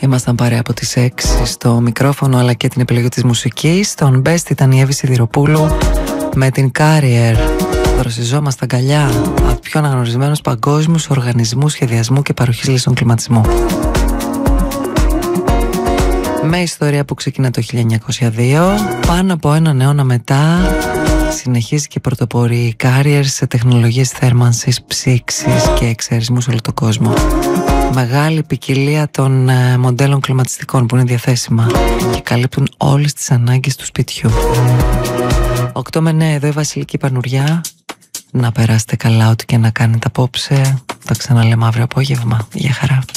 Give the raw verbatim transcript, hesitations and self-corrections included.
Ήμασταν παρέα από τις έξι στο μικρόφωνο αλλά και την επιλογή της μουσικής. Στον Best ήταν η Εύη Σιδηροπούλου με την Carrier. Δροσιζόμαστε αγκαλιά από τους πιο αναγνωρισμένους παγκόσμιους οργανισμούς σχεδιασμού και παροχής λύσεων κλιματισμού. Με ιστορία που ξεκινά το χίλια εννιακόσια δύο, πάνω από έναν αιώνα μετά συνεχίζει και πρωτοπορεί η Carrier σε τεχνολογίες θέρμανσης, ψήξης και εξαιρισμού σε όλο τον κόσμο. Μεγάλη ποικιλία των ε, μοντέλων κλιματιστικών που είναι διαθέσιμα και καλύπτουν όλες τις ανάγκες του σπιτιού. οκτώ με εννέα εδώ η Βασιλική Πανουριά. Να περάσετε καλά ό,τι και να κάνετε απόψε. Τα ξαναλέμε αύριο απόγευμα. Γεια χαρά.